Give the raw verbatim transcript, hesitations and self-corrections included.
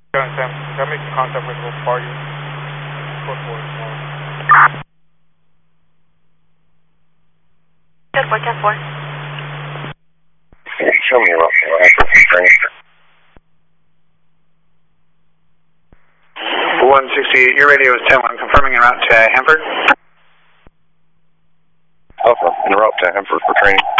Sam, can I make contact with both parties? ten four, ten four. Show me what one sixty-eight, your radio is ten one, confirming en route to Hanford. Alpha, en route to Hanford for training.